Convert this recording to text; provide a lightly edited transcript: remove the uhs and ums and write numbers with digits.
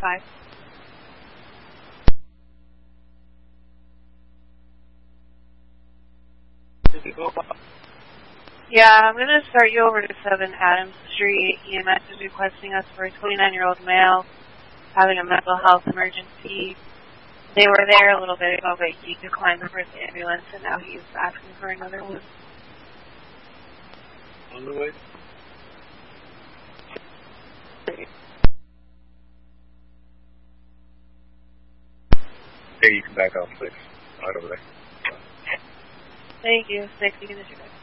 5. Yeah, I'm going to start you over to 7 Adams Street. EMS is requesting us for a 29-year-old male having a mental health emergency. They were there a little bit ago, but he declined the first ambulance, and now he's asking for another one. On the way? Hey, you can back off, please. Right over there. Thank you. Thanks. You can disregard.